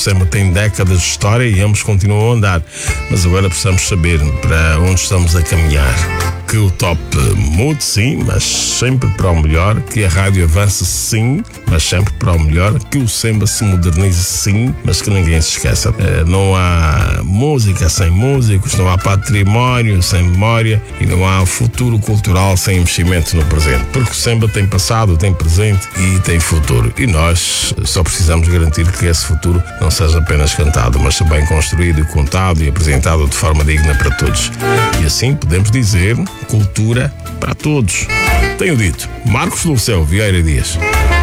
Samba tem décadas de história e ambos continuam a andar, mas agora precisamos saber para onde estamos a caminhar. Que o top mude, sim, mas sempre para o melhor. Que a rádio avance, sim, mas sempre para o melhor. Que o samba se modernize, sim, mas que ninguém se esqueça. Não há música sem músicos, não há património sem memória e não há futuro cultural sem investimento no presente. Porque o samba tem passado, tem presente e tem futuro. E nós só precisamos garantir que esse futuro não seja apenas cantado, mas também construído, contado e apresentado de forma digna para todos. E assim podemos dizer: cultura para todos. Tenho dito. Marcos Lucéu Vieira Dias.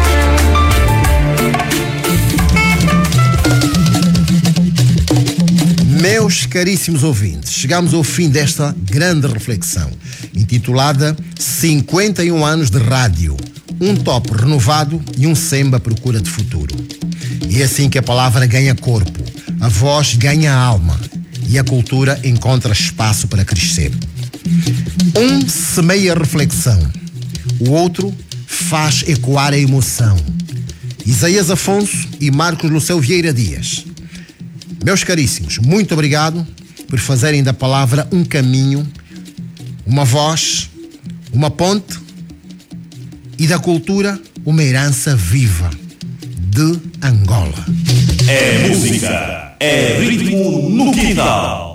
Meus caríssimos ouvintes, chegamos ao fim desta grande reflexão, intitulada 51 anos de rádio, um top renovado e um samba à procura de futuro. E é assim que a palavra ganha corpo, a voz ganha alma e a cultura encontra espaço para crescer. Um semeia a reflexão, o outro faz ecoar a emoção. Isaías Afonso e Marcos Lucéu Vieira Dias. Meus caríssimos, muito obrigado por fazerem da palavra um caminho, uma voz, uma ponte e da cultura uma herança viva de Angola. É música, é ritmo no quintal.